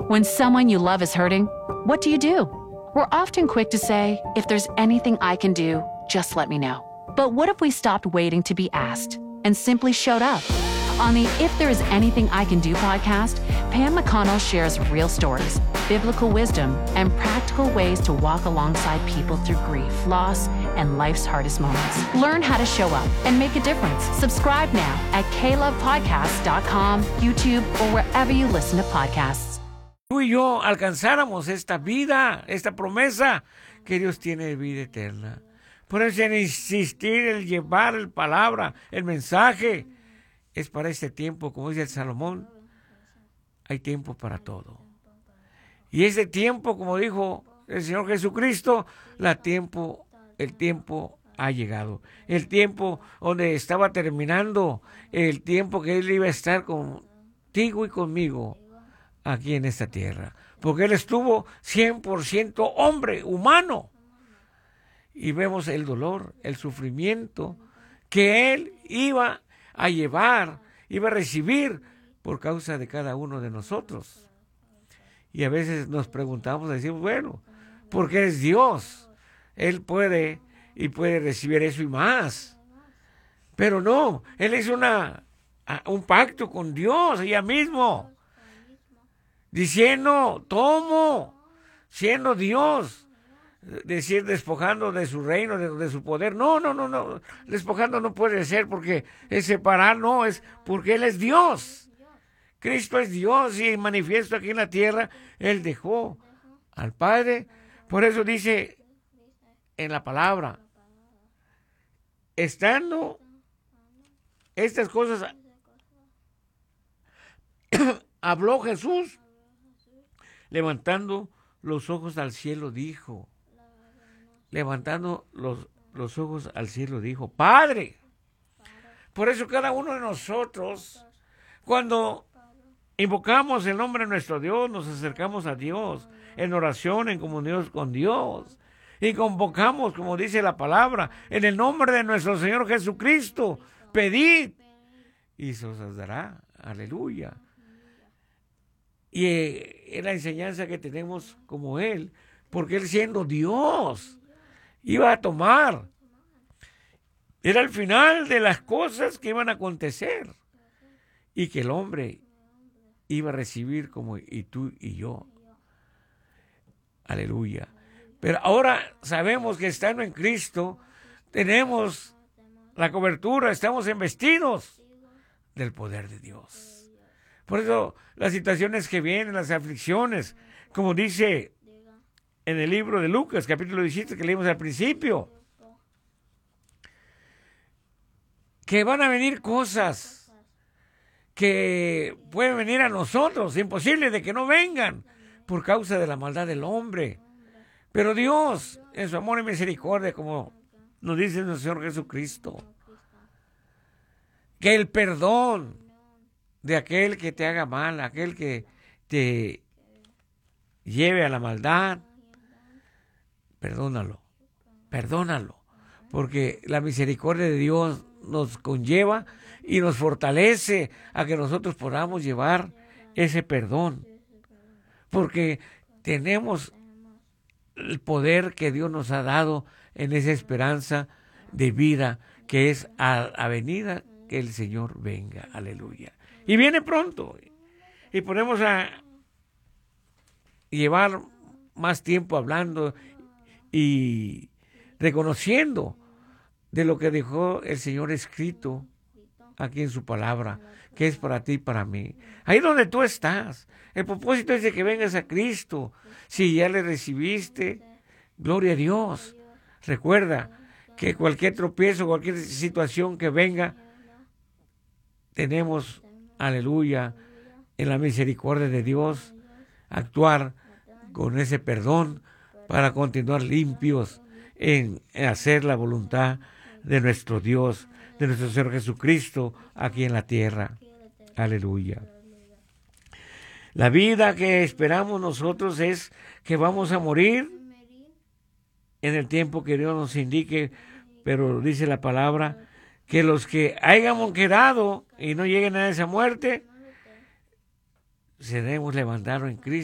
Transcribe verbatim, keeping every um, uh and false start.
When someone you love is hurting, what do you do? We're often quick to say, if there's anything I can do, just let me know. But what if we stopped waiting to be asked and simply showed up? On the If There Is Anything I Can Do podcast, Pam McConnell shares real stories, biblical wisdom, and practical ways to walk alongside people through grief, loss, and life's hardest moments. Learn how to show up and make a difference. Subscribe now at k love podcast dot com, YouTube, or wherever you listen to podcasts. Tú y yo alcanzáramos esta vida, esta promesa que Dios tiene de vida eterna. Por eso el insistir, el llevar el palabra, el mensaje, es para este tiempo, como dice el Salomón, hay tiempo para todo. Y ese tiempo, como dijo el Señor Jesucristo, la tiempo, el tiempo ha llegado. El tiempo donde estaba terminando, el tiempo que Él iba a estar contigo y conmigo aquí en esta tierra. Porque Él estuvo cien por ciento hombre, humano. Y vemos el dolor, el sufrimiento que Él iba a llevar, iba a recibir por causa de cada uno de nosotros. Y a veces nos preguntamos, decimos, bueno, porque es Dios, Él puede y puede recibir eso y más. Pero no, Él hizo una, un pacto con Dios ella mismo, diciendo, tomo, siendo Dios, decir despojando de su reino, de, de su poder. No, no, no, no, despojando no puede ser porque es separar, no, es porque Él es Dios. Cristo es Dios y manifiesto aquí en la tierra, Él dejó al Padre. Por eso dice en la palabra, estando estas cosas, habló Jesús, levantando los ojos al cielo, dijo, levantando los, los ojos al cielo, dijo, Padre. Por eso cada uno de nosotros, cuando invocamos el nombre de nuestro Dios, nos acercamos a Dios en oración, en comunión con Dios. Y convocamos, como dice la palabra, en el nombre de nuestro Señor Jesucristo, pedid y se os dará. Aleluya. Y eh, es la enseñanza que tenemos como Él, porque Él siendo Dios, iba a tomar. Era el final de las cosas que iban a acontecer y que el hombre iba a recibir como y tú y yo. Aleluya. Pero ahora sabemos que estando en Cristo tenemos la cobertura, estamos investidos del poder de Dios. Por eso las situaciones que vienen, las aflicciones, como dice en el libro de Lucas, capítulo diecisiete, que leímos al principio, que van a venir cosas que pueden venir a nosotros, imposible de que no vengan por causa de la maldad del hombre. Pero Dios, en su amor y misericordia, como nos dice nuestro Señor Jesucristo, que el perdón de aquel que te haga mal, aquel que te lleve a la maldad, perdónalo, perdónalo, porque la misericordia de Dios nos conlleva y nos fortalece a que nosotros podamos llevar ese perdón, porque tenemos el poder que Dios nos ha dado en esa esperanza de vida que es a la venida que el Señor venga, aleluya. Y viene pronto, y podemos a llevar más tiempo hablando y reconociendo de lo que dejó el Señor escrito aquí en su palabra, que es para ti y para mí. Ahí donde tú estás, el propósito es de que vengas a Cristo. Si ya le recibiste, gloria a Dios. Recuerda que cualquier tropiezo, cualquier situación que venga, tenemos, aleluya, en la misericordia de Dios, actuar con ese perdón para continuar limpios en, en hacer la voluntad de nuestro Dios, de nuestro Señor Jesucristo aquí en la tierra. Aleluya. La vida que esperamos nosotros es que vamos a morir en el tiempo que Dios nos indique, pero dice la palabra que los que hayamos quedado y no lleguen a esa muerte, seremos levantados en Cristo.